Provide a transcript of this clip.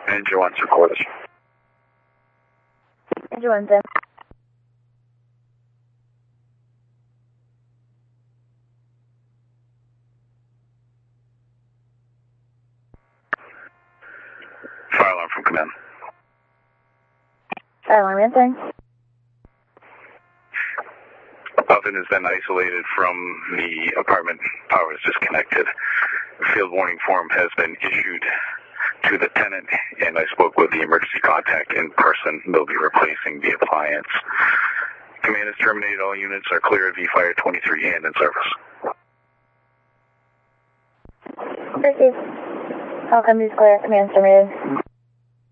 Ranger 1's recorded. Ranger 1's in. Fire alarm from command. Fire alarm answering. Oven has been isolated from the apartment. Power is disconnected. Field warning form has been issued to the tenant, and I spoke with the emergency contact in person. They'll be replacing the appliance. Command has terminated. All units are clear of V-Fire 23 and in service. Received. All companies clear. Command terminated.